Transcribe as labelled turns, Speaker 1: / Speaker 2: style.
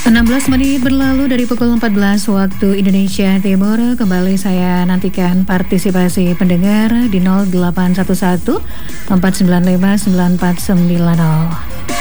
Speaker 1: 16 menit berlalu dari pukul 14 waktu Indonesia Timur. Kembali saya nantikan partisipasi pendengar di 0811 495 9490.